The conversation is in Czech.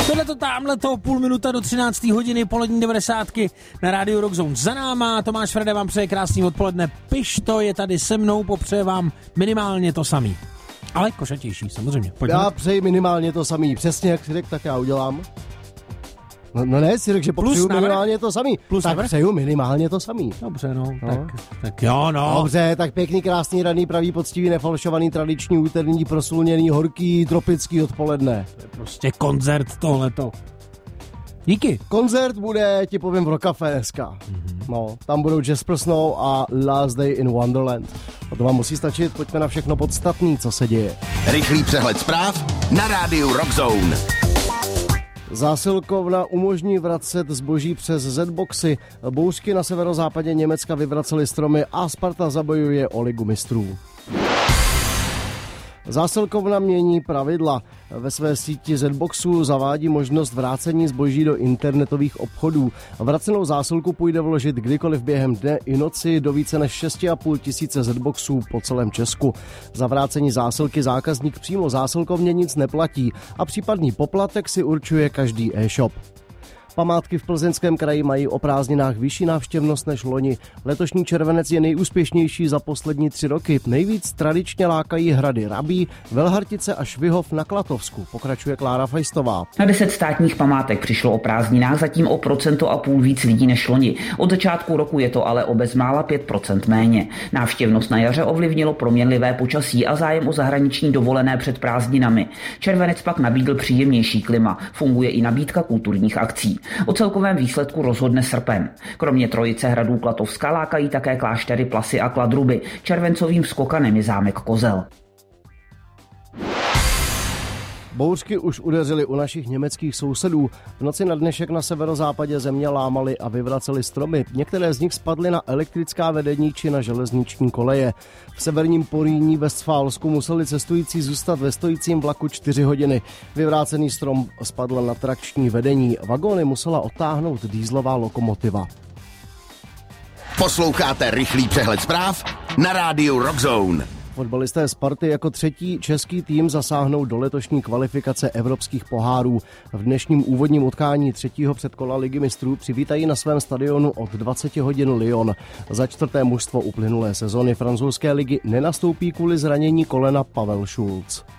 Tohleto támhleto, půl minuta do 13. hodiny, polední 90 na rádiu Rockzone za náma. Tomáš Frede vám přeje krásný odpoledne. Pišto je tady se mnou, popřeje vám minimálně to samý. Ale košatější, samozřejmě. Pojďme. Já přeji minimálně to samý. Přesně jak si řekl, tak já udělám. No ne, si řekl, že popřeju minimálně to samý. Plus tak přeju minimálně to samý. Dobře, no. Tak jo, no. Dobře, tak pěkný, krásný, radný, pravý, poctivý, nefalšovaný, tradiční, úterní, proslulněný, horký, tropický odpoledne. To je prostě koncert tohleto. Díky. Koncert bude, ti povím, v Rockcafe dneska. No, tam budou Jasper Snow a Last Day in Wonderland. A to vám musí stačit, pojďme na všechno podstatný, co se děje. Rychlý přehled zpráv na rádiu Rockzone. Zásilkovna umožní vracet zboží přes Z-boxy. Bouřky na severozápadě Německa vyvracely stromy a Sparta zabojuje o ligu mistrů. Zásilkovna mění pravidla. Ve své síti Z-boxů zavádí možnost vrácení zboží do internetových obchodů. Vracenou zásilku půjde vložit kdykoliv během dne i noci do více než 6,5 tisíce Z-boxů po celém Česku. Za vrácení zásilky zákazník přímo zásilkovně nic neplatí a případný poplatek si určuje každý e-shop. Památky v Plzeňském kraji mají o prázdninách vyšší návštěvnost než loni. Letošní červenec je nejúspěšnější za poslední 3 roky. Nejvíc tradičně lákají hrady Rabí, Velhartice a Švihov na Klatovsku, pokračuje Klára Fajstová. Na 10 státních památek přišlo o prázdninách zatím o 1,5% víc lidí než loni. Od začátku roku je to ale o bezmála 5% méně. Návštěvnost na jaře ovlivnilo proměnlivé počasí a zájem o zahraniční dovolené před prázdninami. Červenec pak nabídl příjemnější klima. Funguje i nabídka kulturních akcí. O celkovém výsledku rozhodne srpen. Kromě trojice hradů Klatovska lákají také kláštery Plasy a Kladruby. Červencovým skokanem je zámek Kozel. Bouřky už udeřily u našich německých sousedů. V noci na dnešek na severozápadě země lámaly a vyvracely stromy. Některé z nich spadly na elektrická vedení či na železniční koleje. V severním Poríní Vestfálsku museli cestující zůstat ve stojícím vlaku 4 hodiny. Vyvrácený strom spadl na trakční vedení. Vagóny musela odtáhnout dieselová lokomotiva. Posloucháte rychlý přehled zpráv na rádiu Rockzone. Fotbalisté Sparty jako 3. český tým zasáhnou do letošní kvalifikace evropských pohárů. V dnešním úvodním utkání 3. předkola Ligy mistrů přivítají na svém stadionu od 20 hodin Lyon. Za 4. mužstvo uplynulé sezony francouzské ligy nenastoupí kvůli zranění kolena Pavel Schulz.